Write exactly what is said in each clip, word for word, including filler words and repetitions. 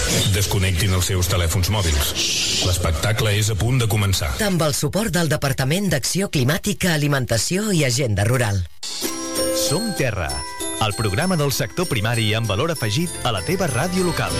Desconnectin els seus telèfons mòbils. L'espectacle és a punt de començar. Amb el suport del Departament d'Acció Climàtica, Alimentació i Agenda Rural. Som Terra, el programa del sector primari amb valor afegit a la teva ràdio local.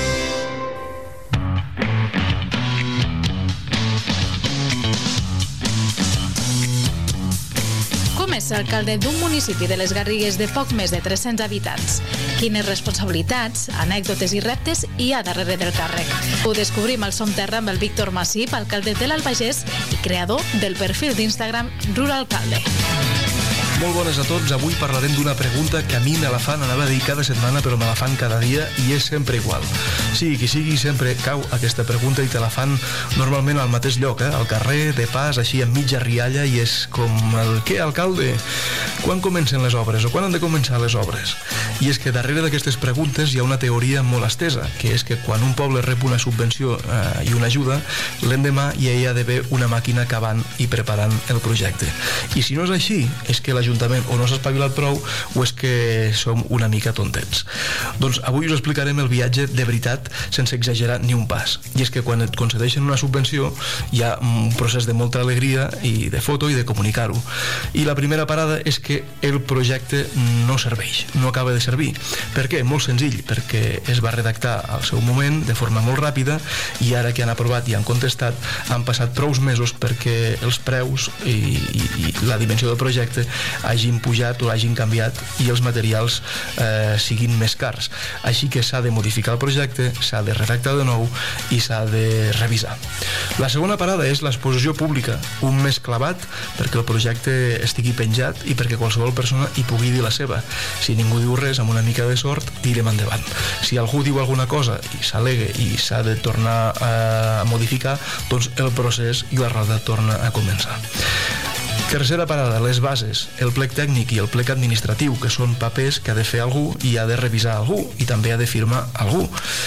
Com és alcalde d'un municipi de les Garrigues de poc més de tres-cents habitants? Quines responsabilitats, anècdotes i reptes hi ha darrere del càrrec? Ho descobrim al Som Terra amb el Víctor Massip, alcalde de l'Albagés i creador del perfil d'Instagram Ruralcalde. Molt bones a tots. Avui parlarem d'una pregunta que a mi me la fan, anava a dir cada setmana, però me la fan cada dia i és sempre igual. Sigui qui sigui, sempre cau aquesta pregunta i te la fan normalment al mateix lloc, eh? Al carrer, de pas, així en mitja rialla, i és com el què, alcalde? Quan comencen les obres o quan han de començar les obres? I és que darrere d'aquestes preguntes hi ha una teoria molt estesa, que és que quan un poble rep una subvenció eh, i una ajuda, l'endemà hi ha d'haver una màquina cavant i preparant el projecte. I si no és així, és que l'Ajuntament o no s'ha espavilat prou o és que som una mica tontets. Doncs avui us explicarem el viatge de veritat sense exagerar ni un pas. I és que quan et concedeixen una subvenció hi ha un procés de molta alegria i de foto i de comunicar-ho. I la primera parada és que el projecte no serveix, no acaba de servir. Per què? Molt senzill, perquè es va redactar al seu moment de forma molt ràpida i ara que han aprovat i han contestat han passat prous mesos perquè els preus i, i, i la dimensió del projecte hagin pujat o hagin canviat i els materials eh, siguin més cars. Així que s'ha de modificar el projecte, s'ha de redactar de nou i s'ha de revisar. La segona parada és l'exposició pública, un mes clavat perquè el projecte estigui penjat i perquè qualsevol persona hi pugui dir la seva. Si ningú diu res, amb una mica de sort, tirem endavant. Si algú diu alguna cosa i s'al·lega i s'ha de tornar a modificar, doncs el procés i la roda torna a començar. Tercera parada, les bases, el plec tècnic i el plec administratiu, que són papers que ha de fer algú i ha de revisar algú i també ha de firmar algú.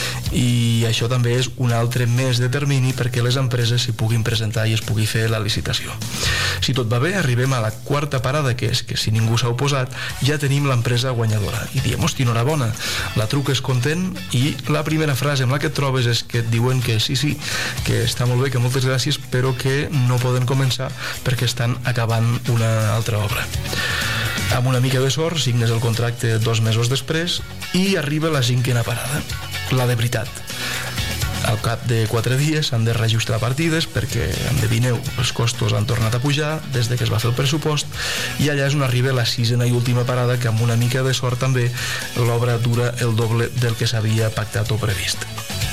I això també és un altre mes de termini perquè les empreses s'hi puguin presentar i es pugui fer la licitació. Si tot va bé, arribem a la quarta parada, que és que si ningú s'ha oposat, ja tenim l'empresa guanyadora. I diem, hosti, enhorabona, la truques content i la primera frase amb la que et trobes és que et diuen que sí, sí, que està molt bé, que moltes gràcies, però que no poden començar perquè estan acabant una altra obra. Amb una mica de sort signes el contracte dos mesos després i arriba la cinquena parada, la de veritat. Al cap de quatre dies s'han de reajustar partides perquè, endevineu, els costos han tornat a pujar des de que es va fer el pressupost i allà és on arriba la sisena i última parada, que amb una mica de sort també l'obra dura el doble del que s'havia pactat o previst.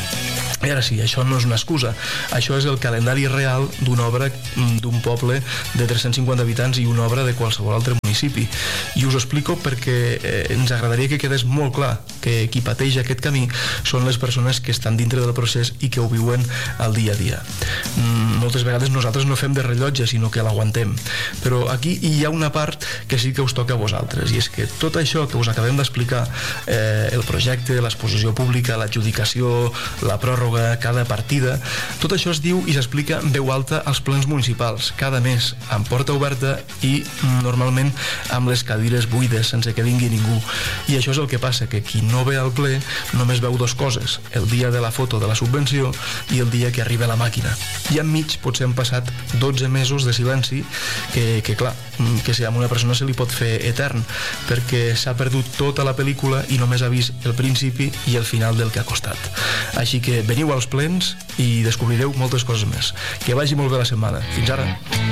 I ara sí, això no és una excusa, això és el calendari real d'una obra d'un poble de tres-cents cinquanta habitants i una obra de qualsevol altre municipi. I us ho explico perquè eh, ens agradaria que quedés molt clar que qui pateix aquest camí són les persones que estan dintre del procés i que ho viuen al dia a dia. Mm, moltes vegades nosaltres no fem de rellotge, sinó que l'aguantem. Però aquí hi ha una part que sí que us toca a vosaltres, i és que tot això que us acabem d'explicar, eh, el projecte, l'exposició pública, l'adjudicació, la pròrroga, cada partida, tot això es diu i s'explica en veu alta als plens municipals, cada mes, amb porta oberta i normalment amb les cadires buides, sense que vingui ningú. I això és el que passa, que qui no ve al ple només veu dues coses, el dia de la foto de la subvenció i el dia que arriba la màquina. I enmig potser han passat dotze mesos de silenci que, que clar, que si a una persona se li pot fer etern, perquè s'ha perdut tota la pel·lícula i només ha vist el principi i el final del que ha costat. Així que veniu als plens i descobrireu moltes coses més. Que vagi molt bé la setmana. Fins ara.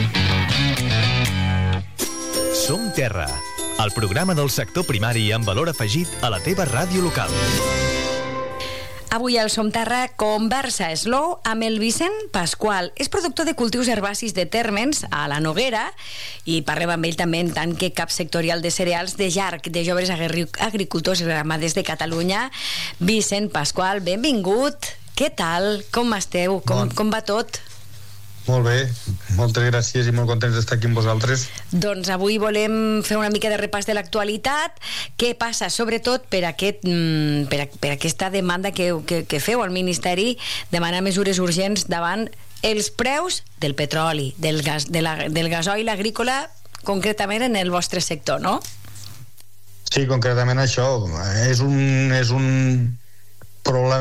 Som Terra, el programa del sector primari amb valor afegit a la teva ràdio local. Avui al Som Terra conversa slow amb el Vicent Pasqual. És productor de cultius herbacis de tèrmens a la Noguera i parlem amb ell també en tant que cap sectorial de cereals de Jarc, de Joves Agricultors i Ramaders de Catalunya. Vicent Pasqual, benvingut. Què tal? Com esteu? Com, bon. com va tot? Molt bé, moltes gràcies i molt contents d'estar aquí amb vosaltres. Doncs avui volem fer una mica de repàs de l'actualitat. Què passa, sobretot, per, aquest, per, per aquesta demanda que, que, que feu al Ministeri, demanar mesures urgents davant els preus del petroli, del, gas, de la, del gasoil agrícola, concretament en el vostre sector, no? Sí, concretament això. És un, és un problema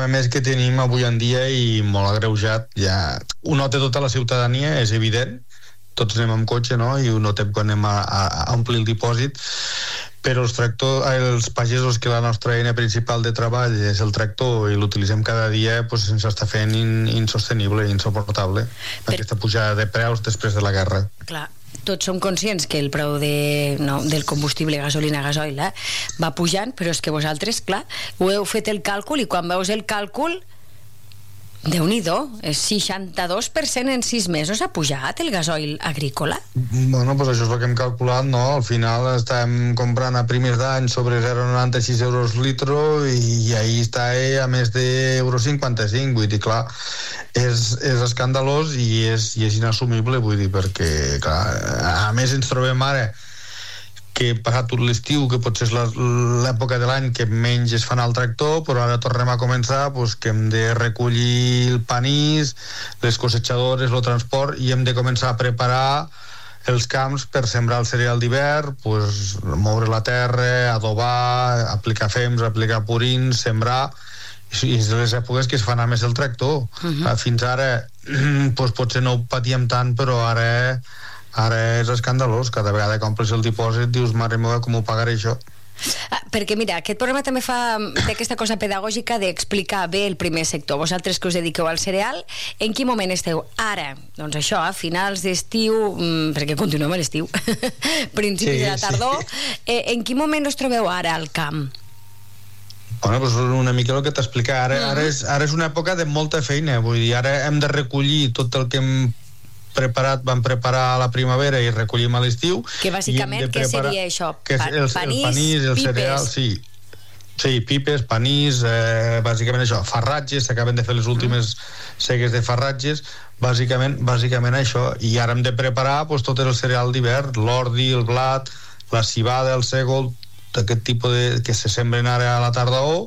més que tenim avui en dia i molt agreujat. Ja ho nota tota la ciutadania, és evident, tots anem amb cotxe, no? I ho notem quan anem a, a, a omplir el dipòsit, però els tractors, els pagesos, que la nostra eina principal de treball és el tractor i l'utilitzem cada dia, pues, ens està fent in, insostenible, insuportable, per... aquesta pujada de preus després de la guerra. Clar, tots som conscients que el preu de, no, del combustible, gasolina, gasoil, eh, va pujant, però és que vosaltres, clar, ho heu fet el càlcul i quan veus el càlcul, Déu-n'hi-do, és seixanta-dos per cent en sis mesos ha pujat el gasoil agrícola. Bueno, pues això és el que hem calculat, no? Al final estem comprant a primers d'any sobre zero coma noranta-sis euros litro i ahí està a més d'euro cinquanta-cinc, vull dir, clar, és, és escandalós i és, i és inassumible, vull dir, perquè, clar, a més ens trobem ara que he passat tot l'estiu, que potser és l'època de l'any que menys es fan al tractor, però ara tornem a començar pues, que hem de recollir el panís, les cosechadores, el transport, i hem de començar a preparar els camps per sembrar el cereal d'hivern, pues, moure la terra, adobar, aplicar fems, aplicar purins, sembrar, i és les èpoques que es fan a més el tractor. Uh-huh. Fins ara pues, potser no ho patíem tant, però ara ara és escandalós, cada vegada que compres el dipòsit dius, mare meva, com ho pagaré això? Ah, perquè mira, aquest programa també fa té aquesta cosa pedagògica d'explicar bé el primer sector. Vosaltres que us dediqueu al cereal, en quin moment esteu? Ara, doncs això, a finals d'estiu, mmm, perquè continuem a l'estiu, principis sí, de la tardor, sí. eh, en quin moment us trobeu ara al camp? Bueno, doncs una mica el que t'explica ara, mm. ara, és, ara és una època de molta feina, vull dir, ara hem de recollir tot el que hem preparat, vam preparar a la primavera i recollim a l'estiu. Que bàsicament, què seria això? Que és el, panís, el panís, el pipes. Cereal, sí. Sí, pipes, panís, eh, bàsicament això, farratges, s'acaben de fer les últimes mm. segues de farratges, bàsicament, bàsicament això, i ara hem de preparar pues, tot el cereal d'hivern, l'ordi, el blat, la civada, el sègol, d'aquest tipus de, que se sembren ara a la tardor,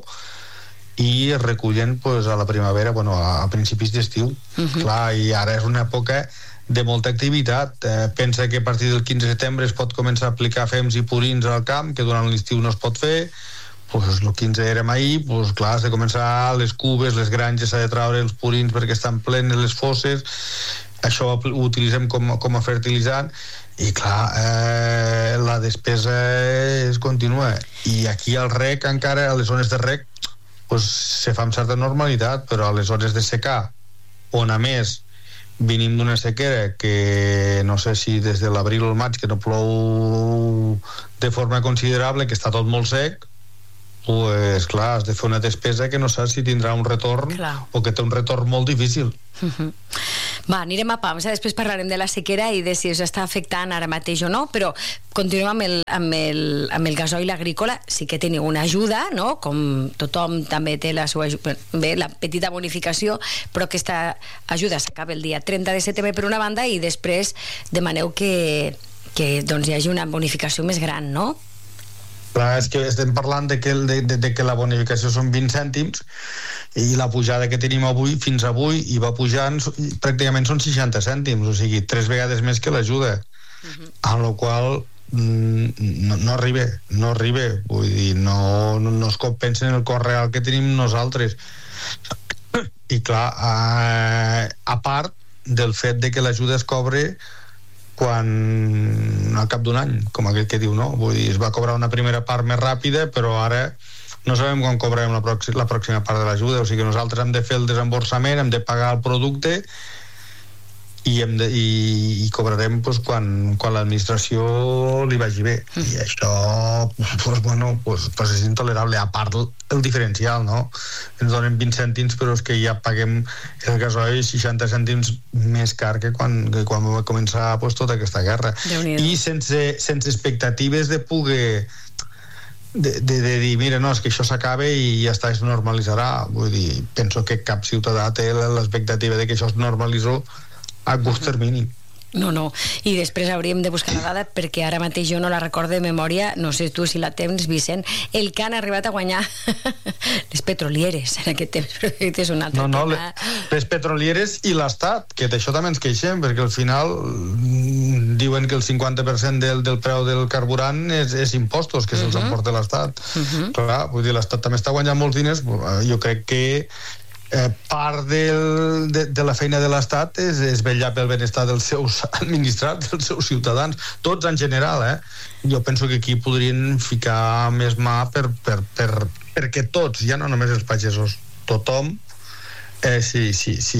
i es recullen pues, a la primavera, bueno, a, a principis d'estiu. Mm-hmm. Clar, i ara és una època de molta activitat. Eh, pensa que a partir del quinze de setembre es pot començar a aplicar fems i purins al camp, que durant l'estiu no es pot fer. Pues el quinze érem ahir, pues clar, has de començar les cubes, les granges, s'ha de traure els purins perquè estan plenes les fosses. Això ho utilitzem com, com a fertilitzant i clar, eh, la despesa és contínua. I aquí al rec, encara a les zones de rec, pues, se fa amb certa normalitat, però a les zones de secà, on a més venim d'una sequera que no sé si des de l'abril o el maig que no plou de forma considerable, que està tot molt sec, pues clar, has de fer una despesa que no saps si tindrà un retorn, clar, o que té un retorn molt difícil. Uh-huh. Va, anirem a pams, després parlarem de la sequera i de si us està afectant ara mateix o no, però continuem amb el, amb el, amb el gasoil agrícola. Sí que teniu una ajuda, no? Com tothom també té la seva ajuda, bé, la petita bonificació, però aquesta ajuda s'acaba el dia trenta de setembre per una banda i després demaneu que, que doncs, hi hagi una bonificació més gran, no? Clar, és que estem parlant de que, de, de, de que la bonificació són vint cèntims i la pujada que tenim avui, fins avui, i va pujant, pràcticament són seixanta cèntims, o sigui, tres vegades més que l'ajuda. Uh-huh. Amb la qual no, no arriba, no arriba, vull dir, no, no, no es compensa en el cost real que tenim nosaltres. I clar, a, a part del fet de que l'ajuda es cobre quan al cap d'un any, com aquell que diu, no? Vull dir, es va cobrar una primera part més ràpida, però ara no sabem quan cobrarem la, pròxima, la pròxima part de l'ajuda, o sigui que nosaltres hem de fer el desemborsament, hem de pagar el producte i, hem de, i, i cobrarem pues, quan, quan l'administració li vagi bé. Mm. I això pues, bueno, pues, pues és intolerable, a part el, el diferencial, no? Ens donen vint cèntims, però és que ja paguem el gasoil seixanta cèntims més car que quan, que quan va començar pues, tota aquesta guerra. I sense, sense expectatives de poder de, de, de dir, mira, no, és que això s'acaba i ja està, es normalitzarà. Vull dir, penso que cap ciutadà té l'expectativa de que això es normalitzi a curt termini. No, no, i després hauríem de buscar la dada perquè ara mateix jo no la recordo de memòria, no sé tu si la tens, Vicent. El Can ha arribat a guanyar les petrolieres en aquest temps, però aquest és un altre no, no, tema. Les petrolieres i l'Estat, que d'això també ens queixem, perquè al final diuen que el cinquanta per cent del, del preu del carburant és, és impostos que se'ls uh-huh. emporta l'Estat. Uh-huh. Clar, vull dir, l'Estat també està guanyant molts diners, jo crec que Eh, part del, de, de la feina de l'Estat és, és vetllar pel benestar dels seus administrats, dels seus ciutadans, tots en general, eh? Jo penso que aquí podrien ficar més mà per, per, per, perquè tots, ja no només els pagesos, tothom, eh, si, si, si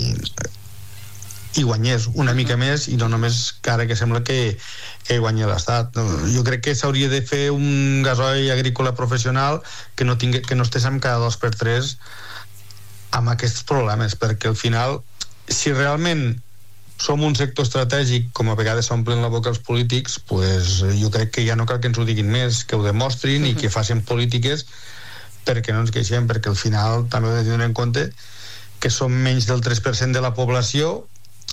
hi guanyés una mica més i no només que ara que sembla que, que guanya l'Estat. Jo crec que s'hauria de fer un gasoil agrícola professional que no, tingui, que no estéssim cada dos per tres amb aquests problemes, perquè al final si realment som un sector estratègic, com a vegades s'omplen la boca els polítics, pues jo crec que ja no cal que ens ho diguin més, que ho demostrin uh-huh. i que facin polítiques perquè no ens queixem, perquè al final també hem de tenir en compte que som menys del tres per cent de la població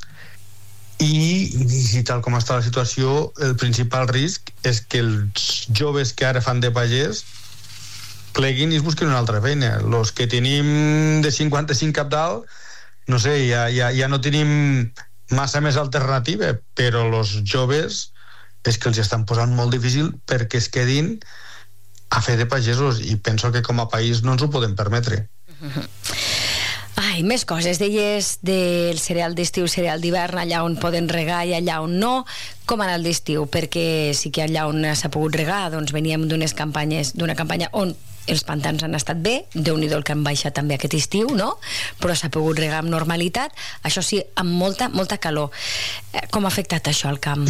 i, i tal com està la situació, el principal risc és que els joves que ara fan de pagès pleguin i es busquen una altra feina. Los que tenim de cinquanta-cinc cap dalt, no sé, ja, ja, ja no tenim massa més alternativa, però los joves és que els estan posant molt difícil perquè es quedin a fer de pagesos i penso que com a país no ens ho podem permetre. Ai, més coses. Deies del cereal d'estiu, cereal d'hivern, allà on poden regar i allà on no. Com ha anat l'estiu? Perquè sí que allà on s'ha pogut regar, doncs veníem d'unes campanyes, d'una campanya on els pantans han estat bé, Déu-n'hi-do el que han baixat també aquest estiu, no? Però s'ha pogut regar amb normalitat, això sí, amb molta, molta calor. Com ha afectat això al camp?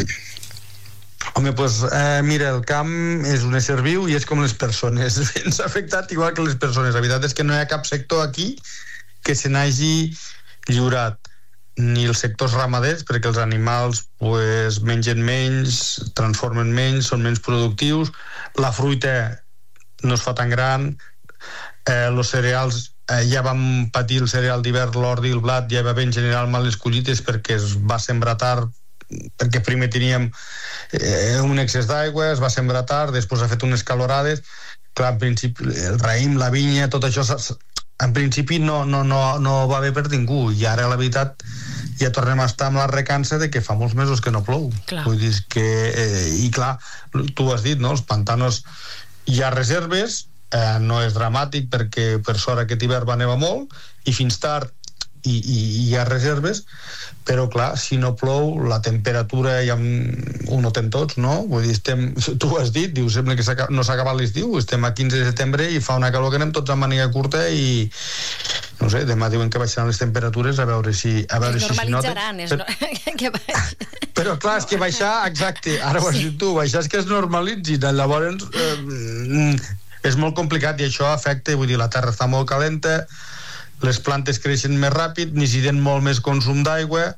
Home, doncs, eh, mira, el camp és un ésser viu i és com les persones. Ens ha afectat igual que les persones. La veritat és que no hi ha cap sector aquí que se n'hagi lliurat, ni els sectors ramaders, perquè els animals pues, mengen menys, transformen menys, són menys productius, la fruita no es fa tan gran, eh, els cereals, eh, ja vam patir el cereal d'hivern, l'ordi i el blat, ja va bé en general mal les collites perquè es va sembrar tard, perquè primer teníem eh, un excés d'aigua, es va sembrar tard, després ha fet unes calorades, clar, en principi el raïm, la vinya, tot això en principi no, no, no, no va bé per ningú, i ara la veritat ja tornem a estar amb la recança de que fa molts mesos que no plou. Clar. Vull dir que, eh, i clar, tu has dit, no? Els pantanos hi ha reserves, eh, no és dramàtic perquè per sort aquest hivern va nevar molt i fins tard i, i, hi ha reserves, però clar, si no plou la temperatura ja ho notem tots, no? Vull dir, estem, tu has dit, diu, sembla que s'ha, no s'ha acabat l'estiu, estem a quinze de setembre i fa una calor que anem tots amb màniga curta i no sé, demà diuen que baixaran les temperatures a veure si a veure si s'hi nota. És no... que però clar, és que baixar, exacte, ara ho has dit tu, baixar és que es normalitzin, llavors eh, és molt complicat i això afecta, vull dir, la terra està molt calenta, les plantes creixen més ràpid, necessiten molt més consum d'aigua,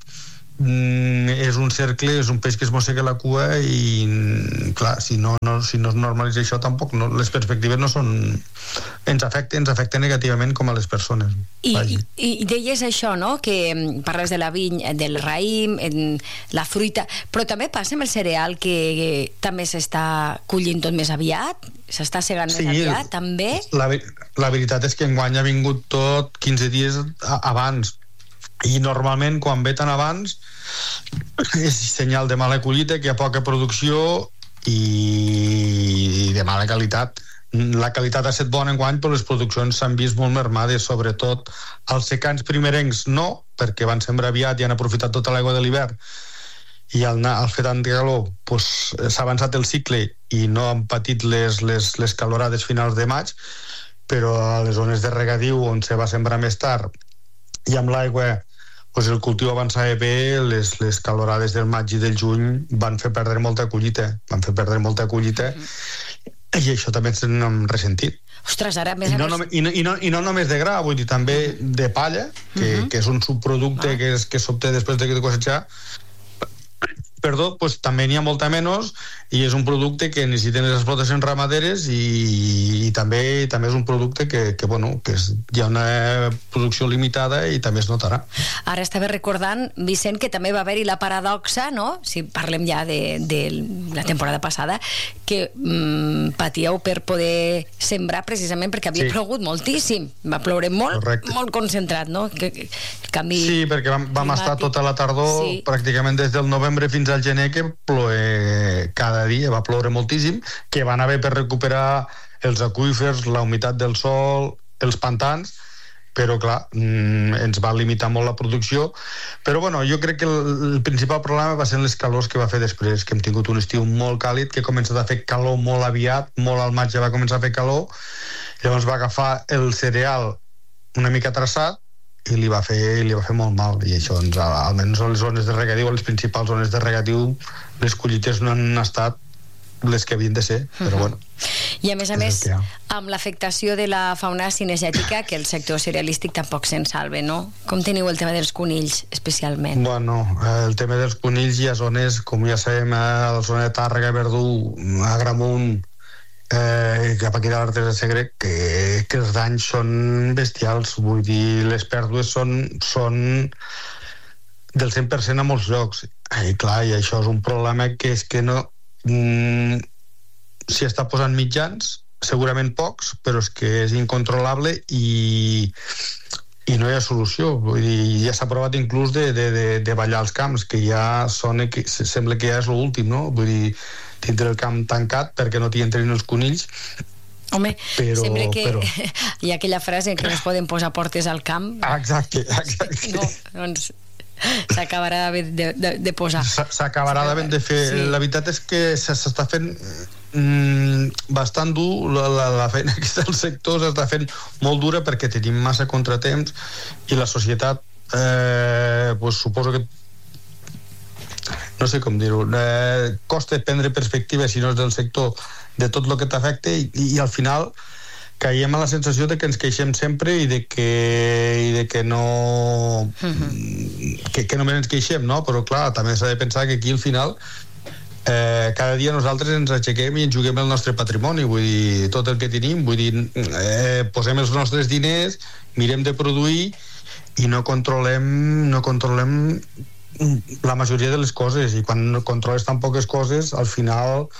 mm, és un cercle, és un peix que es mossega la cua i clar, si no, no, si no es normalitza això tampoc, no, les perspectives no són, ens afecta, ens afecta negativament com a les persones. I, i, i deies això, no?, que parles de la vinya, del raïm, la fruita, però també passa amb el cereal que, que també s'està collint tot més aviat, s'està segant sí, més aviat, també? La, la veritat és que enguany ha vingut tot quinze dies abans, i normalment quan ve tan abans és senyal de mala collita, que hi ha poca producció i de mala qualitat. La qualitat ha estat bona enguany, però les produccions s'han vist molt mermades, sobretot els secans primerencs no, perquè van sembrar aviat i han aprofitat tota l'aigua de l'hivern, i al, al fer tant de calor pues, s'ha avançat el cicle i no han patit les, les, les calorades finals de maig, però a les zones de regadiu on se va sembrar més tard i amb l'aigua pues, el cultiu avançava bé, les, les calorades del maig i del juny van fer perdre molta collita, van fer perdre molta collita mm. i això també ens n'hem ressentit. Ostres, ara més I, no, no, i, no, i, no, i no només de gra, vull dir, també de palla, que, mm-hmm. que és un subproducte ah. que, és, que s'obté després de cosechar, perdó, pues també n'hi ha molta menys i és un producte que necessiten les explotacions ramaderes i, i també també és un producte que, que bueno, que és, hi ha una producció limitada i també es notarà. Ara estava recordant, Vicent, que també va haver-hi la paradoxa, no? Si parlem ja de, de la temporada passada, que mm, patíeu per poder sembrar precisament perquè havia sí. plogut moltíssim, va ploure molt, Correcte. molt concentrat, no? Que, que, el canvi sí, perquè vam, vam estar tota la tardor, sí. pràcticament des del novembre fins al gener, que ploe cada dia, va ploure moltíssim, que van haver per recuperar els aqüífers, la humitat del sol, els pantans, però clar, ens va limitar molt la producció, però bueno, jo crec que el, el principal problema va ser les calors que va fer després, que hem tingut un estiu molt càlid, que ha començat a fer calor molt aviat, molt al maig ja va començar a fer calor, llavors va agafar el cereal una mica traçat i li va fer, li va fer molt mal, i això, doncs, almenys a les zones de regadiu, a les principals zones de regadiu, les collites no han estat les que havien de ser, però uh-huh. bueno. I a més a més, amb l'afectació de la fauna cinegètica, que el sector cerealístic tampoc se'n salve, no? Com teniu el tema dels conills, especialment? Bueno, el tema dels conills hi ha zones, com ja sabem, a la zona de Tàrrega, Verdú, a Gramunt, eh, cap aquí de l'Artes de Segre, que, que els danys són bestials, vull dir, les pèrdues són, són del cent per cent a molts llocs. I clar, i això és un problema que és que no... Mm, s'hi està posant mitjans, segurament pocs, però és que és incontrolable i, i no hi ha solució. Vull dir, ja s'ha provat inclús de, de, de, de ballar els camps, que ja sona que sembla que ja és l'últim, no? Vull dir, tindre el camp tancat perquè no t'hi entrin els conills. Home, però, sembla que però... hi ha aquella frase que no es poden posar portes al camp. Exacte, exacte. No, doncs s'acabarà de, de, de posar. S'acabarà de fer. Sí. La veritat és que s'està fent mm, bastant dur, la, la, la feina que està al sector s'està fent molt dura perquè tenim massa contratemps i la societat eh, pues, suposo que no sé com dir-ho, eh, costa prendre perspectiva si no és del sector de tot el que t'afecta i, i al final caiem a la sensació de que ens queixem sempre i de que, i de que no uh-huh. que, que només ens queixem, no? Però clar, també s'ha de pensar que aquí al final eh, cada dia nosaltres ens aixequem i ens juguem el nostre patrimoni, vull dir, tot el que tenim, vull dir, eh, posem els nostres diners, mirem de produir i no controlem no controlem la majoria de les coses, i quan controles tan poques coses, al final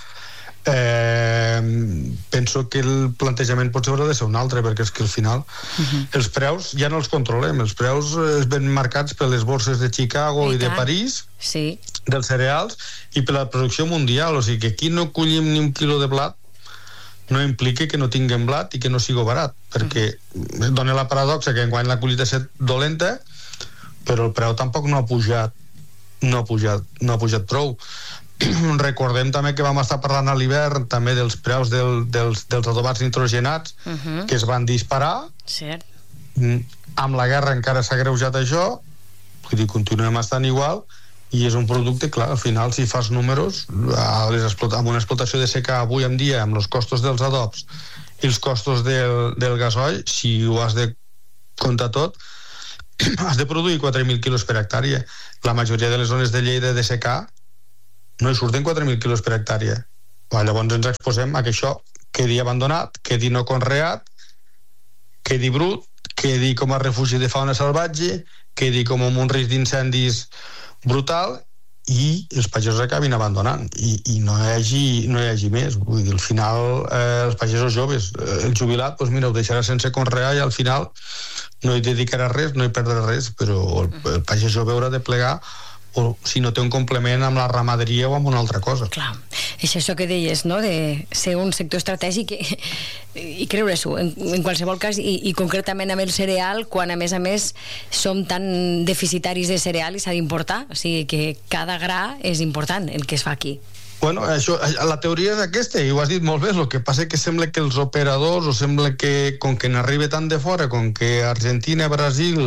Eh, penso que el plantejament potser haurà de ser un altre, perquè és que al final uh-huh. els preus ja no els controlem, els preus es ven marcats per les borses de Chicago i, i de París sí. dels cereals i per la producció mundial, o sigui que aquí no collim ni un quilo de blat no implica que no tinguem blat i que no sigui barat, perquè uh-huh. dona la paradoxa que enguany la collita ha estat dolenta, però el preu tampoc no ha pujat no ha pujat, no ha pujat prou. Recordem també que vam estar parlant a l'hivern també dels preus del, dels, dels adobats nitrogenats uh-huh. que es van disparar. Cert. Amb la guerra encara s'ha greujat això, vull dir, continuem estant igual, i és un producte, clar, al final si fas números a les amb una explotació de secà avui en dia, amb els costos dels adobs i els costos del, del gasoil, si ho has de comptar tot, has de produir quatre mil quilos per hectàrea. La majoria de les zones de Lleida de secà no hi surten quatre mil quilos per hectàrea. Llavors ens exposem a que això quedi abandonat, quedi no conreat, quedi brut, quedi com a refugi de fauna salvatge, quedi com un risc d'incendis brutal i els pagesos acabin abandonant i, i no, hi hagi, no hi hagi més. Vull dir, al final eh, els pagesos joves, el jubilat, doncs mira, ho deixarà sense conrear i al final no hi dedicarà res, no hi perdrà res, però el, el pagès jove haurà de plegar o si no té un complement amb la ramaderia o amb una altra cosa. Clar, és això que deies, no?, de ser un sector estratègic i, i creure-s'ho, en, en qualsevol cas, i, i concretament amb el cereal, quan a més a més som tan deficitaris de cereal i s'ha d'importar, o sigui que cada gra és important, el que es fa aquí. Bueno, això, la teoria és aquesta, i ho has dit molt bé, el que passa que sembla que els operadors, o sembla que, com que n'arriba tant de fora, com que Argentina, Brasil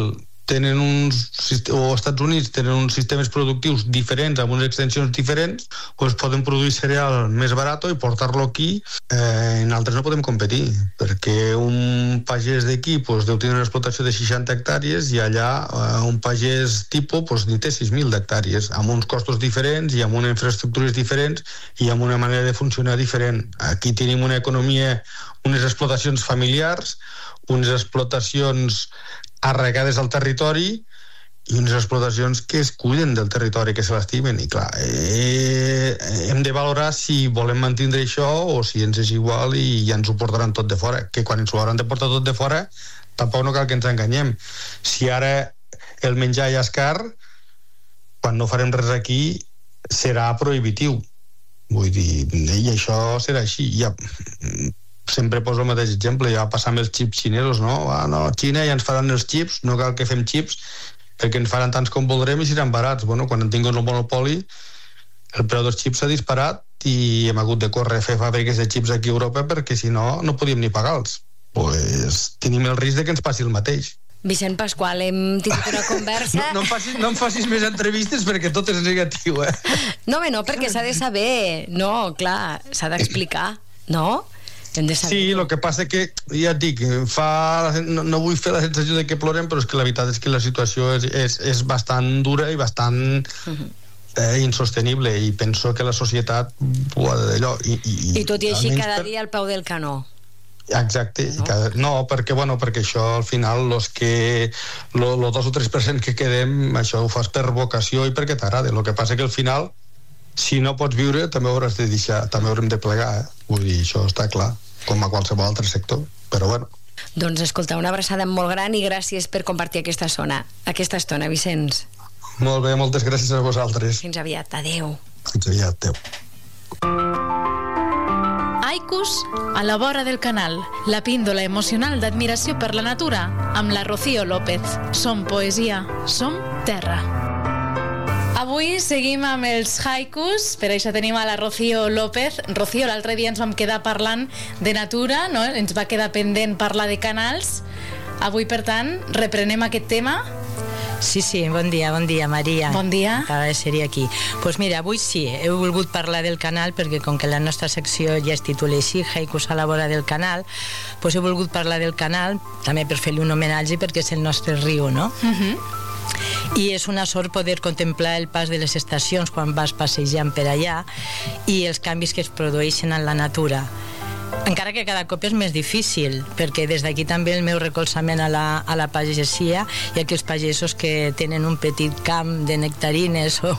tenen uns, o Estats Units tenen uns sistemes productius diferents, amb unes extensions diferents, doncs poden produir cereal més barat i portar-lo aquí. Eh, en altres no podem competir, perquè un pagès d'aquí doncs, deu tenir una explotació de seixanta hectàrees i allà eh, un pagès tipus doncs, ni té sis mil hectàrees, amb uns costos diferents i amb unes infraestructures diferents i amb una manera de funcionar diferent. Aquí tenim una economia, unes explotacions familiars, unes explotacions arraigades al territori i unes explotacions que es cuiden del territori, que se l'estimen. I clar, eh, hem de valorar si volem mantindre això o si ens és igual i ja ens ho portaran tot de fora. Que quan ens ho hauran de portar tot de fora, tampoc no cal que ens enganyem. Si ara el menjar ja és car, quan no farem res aquí serà prohibitiu. Vull dir, i això serà així. Ja... sempre poso el mateix exemple, ja va passar amb els xips xinesos, no? Ah, no, Xina ja ens faran els xips, no cal que fem xips, perquè ens faran tants com voldrem i seran barats. Bueno, quan han tingut el monopoli, el preu dels xips s'ha disparat i hem hagut de córrer a fer fàbriques de xips aquí a Europa perquè si no, no podíem ni pagar-los. Pues tenim el risc de que ens passi el mateix. Vicent Pasqual, hem tingut una conversa... No, no, em facis, no em facis més entrevistes perquè tot és negatiu, eh? No, home, no, perquè s'ha de saber. No, clar, s'ha d'explicar, no? Sí, el que passa que, ja et dic, fa, no, no vull fer la sensació de que plorem, però és que la veritat és que la situació és, és, és bastant dura i bastant eh, insostenible, i penso que la societat ho ha d'allò. I, i, I tot i així cada per... dia al peu del canó. Exacte, no, cada... no perquè, bueno, perquè això al final los que, lo, lo dos o tres per cent que quedem, això ho fas per vocació i perquè t'agrada. El que passa que al final, si no pots viure, també hauràs de deixar, també haurem de plegar, eh? Vull dir, això està clar, com a qualsevol altre sector, però bueno. Doncs escolta, una abraçada molt gran i gràcies per compartir aquesta zona, aquesta estona, Vicenç. Molt bé, moltes gràcies a vosaltres. Fins aviat, adeu. Fins aviat, adeu. Haikus a la vora del canal, la píndola emocional d'admiració per la natura, amb la Rocío López. Som poesia, som terra. Avui seguim amb els haikus, per això tenim a la Rocío López. Rocío, l'altre dia ens vam quedar parlant de natura, no? Ens va quedar pendent parlar de canals. Avui, per tant, reprenem aquest tema. Sí, sí, bon dia, bon dia, Maria. Bon dia. Encara seria aquí. Doncs pues mira, avui sí, he volgut parlar del canal perquè com que la nostra secció ja es titula així, Haikus a la vora del canal, doncs he volgut parlar del canal, també per fer-li un homenatge perquè és el nostre riu, no? Mhm. Uh-huh. I és una sort poder contemplar el pas de les estacions quan vas passejant per allà i els canvis que es produeixen en la natura. Encara que cada cop és més difícil, perquè des d'aquí també el meu recolzament a la, a la pagesia i a aquells pagesos que tenen un petit camp de nectarines o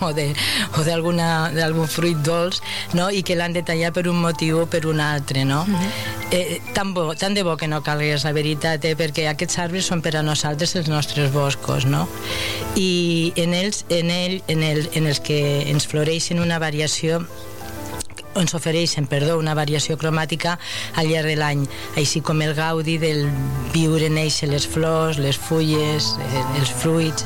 d'algun fruit dolç, no? I que l'han de tallar per un motiu o per un altre, no? Mm-hmm. eh, tan, bo, tan de bo que no calgués, la veritat, eh? Perquè aquests arbres són per a nosaltres els nostres boscos, no? I en ells, en, ell, en, el, en els que ens floreixen una variació ens ofereixen, perdó, una variació cromàtica al llarg de l'any, així com el gaudi del viure néixer les flors, les fulles, els fruits.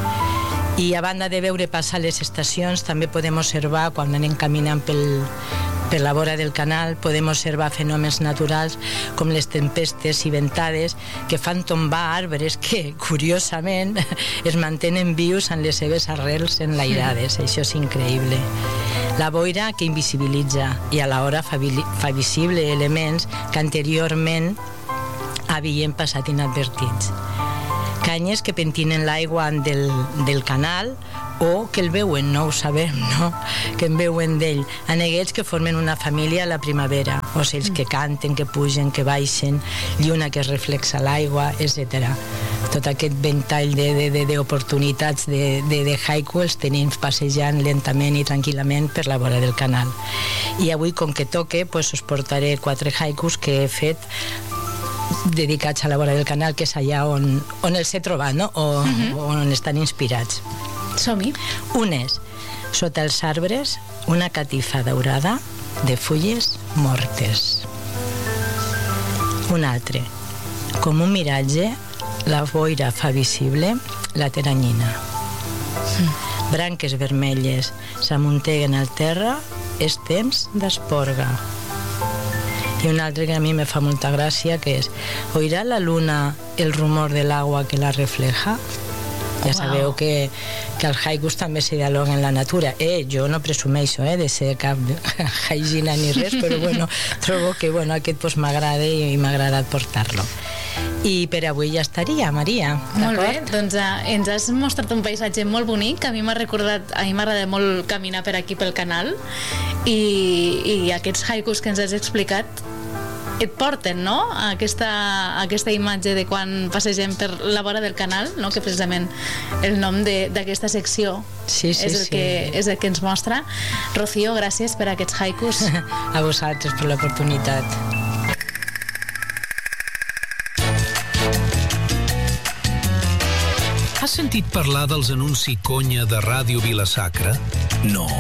I a banda de veure passar les estacions, també podem observar, quan anem caminant pel, per la vora del canal, podem observar fenòmens naturals com les tempestes i ventades que fan tombar arbres que, curiosament, es mantenen vius en les seves arrels enlairades. Això és increïble. La boira que invisibilitza i alhora fa, fa visible elements que anteriorment havien passat inadvertits. Canyes que pentinen l'aigua del, del canal o que el veuen, no ho sabem, no? Que en veuen d'ell. Aneguets que formen una família a la primavera, ocells que canten, que pugen, que baixen, lluna que es reflexa a l'aigua, etcètera. Tot aquest ventall d'oportunitats de, de, de, de haiku els tenim passejant lentament i tranquil·lament per la vora del canal. I avui, com que toque, pues, us portaré quatre haikus que he fet dedicats a la vora del canal, que és allà on, on els he trobat, no? O, uh-huh. on estan inspirats. Som-hi. Un és, sota els arbres, una catifa daurada de fulles mortes. Un altre, com un miratge, la boira fa visible la teranyina. Mm. Branques vermelles s'amunteguen al terra, és temps d'esporga. I un altre que a mi me fa molta gràcia, que és, ¿oirá la luna el rumor del agua que la refleja? Ja sabeu que, que els haikus també se dialoguen en la natura. Eh, jo no presumeixo eh, de ser cap haigina ni res, però bueno, trobo que bueno, aquest pues, m'agrada i m'ha agradat portar-lo. I per avui ja estaria, Maria. Molt bé, doncs eh, ens has mostrat un paisatge molt bonic, que a mi m'ha recordat, a mi m'agrada molt caminar per aquí pel canal, i, i aquests haikus que ens has explicat et porten, no?, a aquesta, a aquesta imatge de quan passegem per la vora del canal, no?, que precisament el nom d'aquesta secció sí, sí, és, el sí. que, és el que ens mostra. Rocío, gràcies per aquests haikus. A vosaltres per l'oportunitat. Has sentit parlar dels anuncis conya de Ràdio Vila-sacra? No.